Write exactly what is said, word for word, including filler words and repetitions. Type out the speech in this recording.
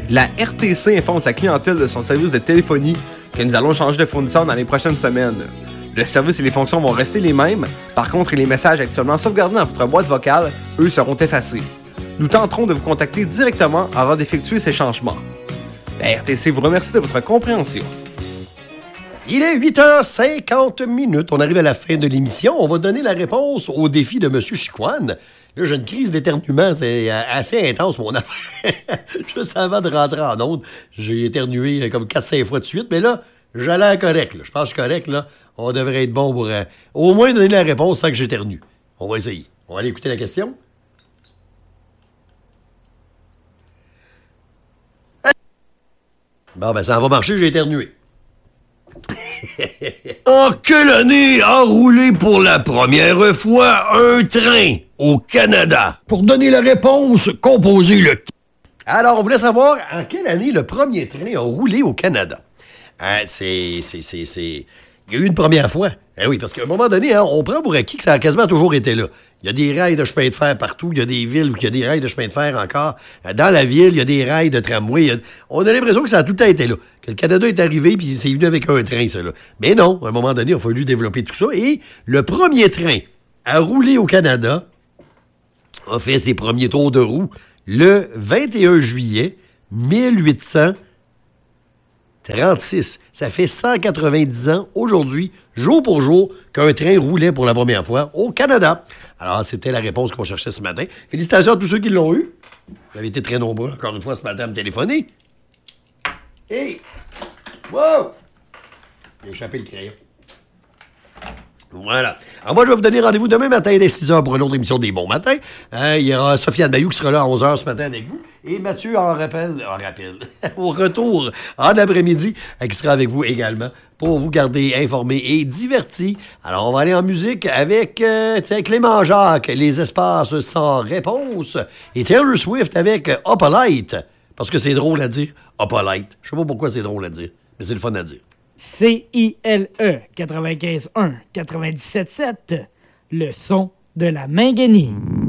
La R T C informe sa clientèle de son service de téléphonie que nous allons changer de fournisseur dans les prochaines semaines. Le service et les fonctions vont rester les mêmes, par contre les messages actuellement sauvegardés dans votre boîte vocale, eux, seront effacés. Nous tenterons de vous contacter directement avant d'effectuer ces changements. La R T C vous remercie de votre compréhension. Il est huit heures cinquante minutes. On arrive à la fin de l'émission. On va donner la réponse au défi de M. Chicoine. Là, j'ai une crise d'éternuement. C'est assez intense, mon affaire. Juste avant de rentrer en onde, j'ai éternué comme quatre cinq fois de suite. Mais là, j'ai l'air correct. Là. Je pense que je suis correct. Là. On devrait être bon pour euh, au moins donner la réponse sans que j'éternue. On va essayer. On va aller écouter la question. Bon, ben ça va marcher, j'ai éternué. En quelle année a roulé pour la première fois un train au Canada? Pour donner la réponse, composez le... Alors, on voulait savoir en quelle année le premier train a roulé au Canada. Euh, c'est... c'est, c'est, c'est... Il y a eu une première fois. Eh oui, parce qu'à un moment donné, hein, on prend pour acquis que ça a quasiment toujours été là. Il y a des rails de chemin de fer partout. Il y a des villes où il y a des rails de chemin de fer encore. Dans la ville, il y a des rails de tramway. A... On a l'impression que ça a tout le temps été là. Que le Canada est arrivé puis c'est venu avec un train, ça, là. Mais non, à un moment donné, il a fallu développer tout ça. Et le premier train à rouler au Canada a fait ses premiers tours de roue le vingt et un juillet mille huit cent trente-six. Ça fait cent quatre-vingt-dix ans, aujourd'hui, jour pour jour, qu'un train roulait pour la première fois au Canada. Alors, c'était la réponse qu'on cherchait ce matin. Félicitations à tous ceux qui l'ont eu. Vous avez été très nombreux, encore une fois, ce matin à me téléphoner. Hey! Wow! J'ai échappé le crayon. Voilà. Alors moi, je vais vous donner rendez-vous demain matin dès six heures pour une autre émission des Bons Matins. Euh, il y aura Sofiane Bayou qui sera là à onze heures ce matin avec vous. Et Mathieu en rappel, en rappel, au retour en après-midi, euh, qui sera avec vous également pour vous garder informés et divertis. Alors, on va aller en musique avec euh, Clément Jacques, Les Espaces sans réponse, et Taylor Swift avec euh, Up a Light, parce que c'est drôle à dire, Up a Light. Je sais pas pourquoi c'est drôle à dire, mais c'est le fun à dire. C I L E quatre-vingt-quinze un quatre-vingt-dix-sept sept, le son de la Minganie.